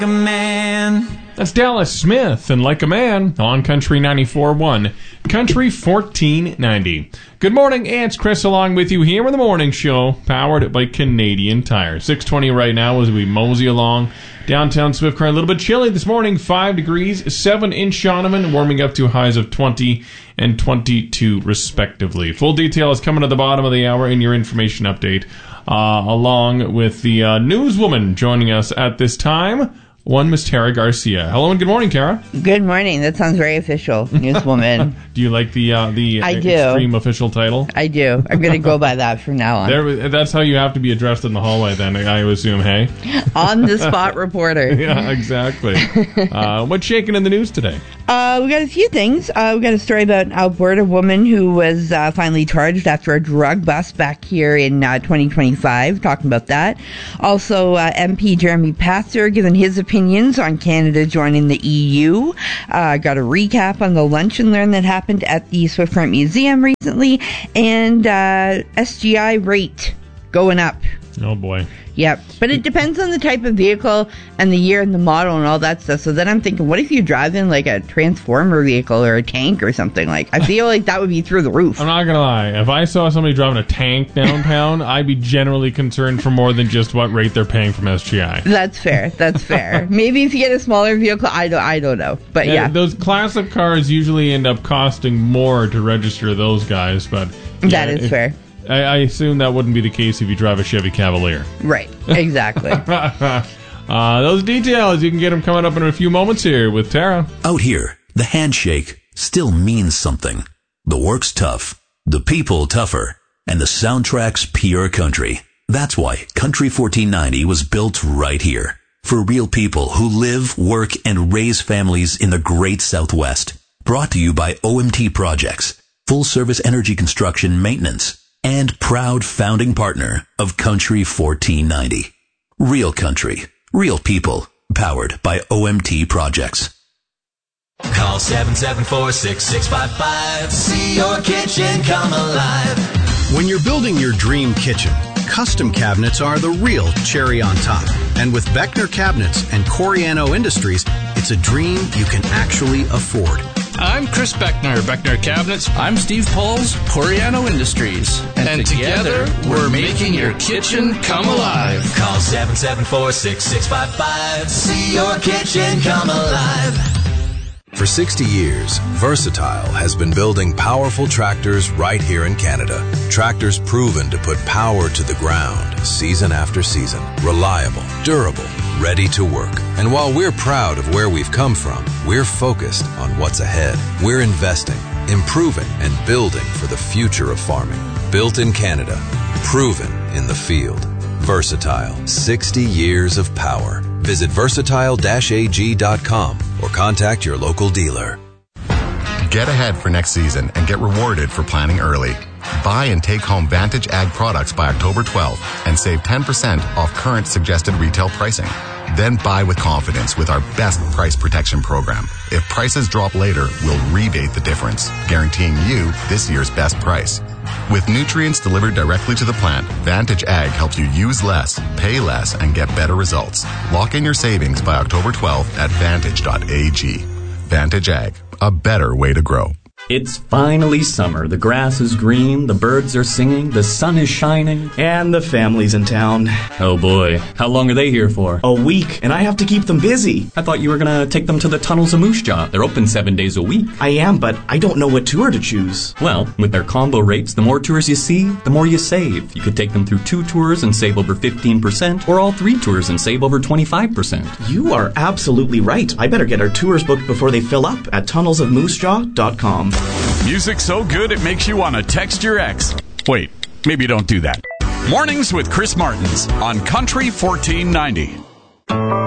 a man. That's Dallas Smith and Like a Man on Country 94.1, Country 1490. Good morning, it's Chris along with you here in the morning show, powered by Canadian Tire. 6:20 right now as we mosey along. Downtown Swift Current, a little bit chilly this morning, 5 degrees, 7 in Shaunavon, warming up to highs of 20 and 22 respectively. Full detail is coming at the bottom of the hour in your information update, along with the newswoman joining us at this time. One Miss Tara Garcia. Hello and good morning, Tara. Good morning. That sounds very official, newswoman. Do you like the extreme official title? I do. I'm going to go by that from now on. That's how you have to be addressed in the hallway then, I assume, hey? On the spot reporter. Yeah, exactly. What's shaking in the news today? We got a few things. We got a story about an Alberta woman who was finally charged after a drug bust back here in 2025. Talking about that. Also, MP Jeremy Pastor giving his opinions on Canada joining the EU. Got a recap on the lunch and learn that happened at the Swift Current Museum recently. And SGI rate going up. Oh, boy. Yep. But it depends on the type of vehicle and the year and the model and all that stuff. So then I'm thinking, what if you drive in like a Transformer vehicle or a tank or something? Like, I feel like that would be through the roof. I'm not going to lie. If I saw somebody driving a tank downtown, I'd be generally concerned for more than just what rate they're paying from SGI. That's fair. That's fair. Maybe if you get a smaller vehicle, I don't know. But yeah. Those classic cars usually end up costing more to register those guys. But that is fair. I assume that wouldn't be the case if you drive a Chevy Cavalier. Right, exactly. Those details, you can get them coming up in a few moments here with Tara. Out here, the handshake still means something. The work's tough, the people tougher, and the soundtrack's pure country. That's why Country 1490 was built right here. For real people who live, work, and raise families in the great Southwest. Brought to you by OMT Projects, full-service energy construction maintenance, and proud founding partner of Country 1490. Real country, real people, powered by OMT Projects. Call 774-6655. See your kitchen come alive. When you're building your dream kitchen, custom cabinets are the real cherry on top. And with Beckner Cabinets and Coriano Industries, it's a dream you can actually afford. I'm Chris Beckner, Beckner Cabinets. I'm Steve Poles, Coriano Industries. And together, we're making your kitchen come alive. Call 774-6655. See your kitchen come alive. For 60 years, Versatile has been building powerful tractors right here in Canada. Tractors proven to put power to the ground season after season. Reliable, durable, ready to work. And while we're proud of where we've come from, we're focused on what's ahead. We're investing, improving, and building for the future of farming. Built in Canada, proven in the field. Versatile, 60 years of power. Visit versatile-ag.com or contact your local dealer. Get ahead for next season and get rewarded for planning early. Buy and take home Vantage Ag products by October 12th and save 10% off current suggested retail pricing. Then buy with confidence with our best price protection program. If prices drop later, we'll rebate the difference, guaranteeing you this year's best price. With nutrients delivered directly to the plant, Vantage Ag helps you use less, pay less, and get better results. Lock in your savings by October 12th at vantage.ag. Vantage Ag, a better way to grow. It's finally summer. The grass is green, the birds are singing, the sun is shining. And the family's in town. Oh boy. How long are they here for? A week, and I have to keep them busy. I thought you were gonna take them to the Tunnels of Moose Jaw. They're open 7 days a week. I am, but I don't know what tour to choose. Well, with their combo rates, the more tours you see, the more you save. You could take them through 2 tours and save over 15%, or all 3 tours and save over 25%. You are absolutely right. I better get our tours booked before they fill up at tunnelsofmoosejaw.com. Music so good it makes you want to text your ex. Wait, maybe don't do that. Mornings with Chris Martins on Country 1490.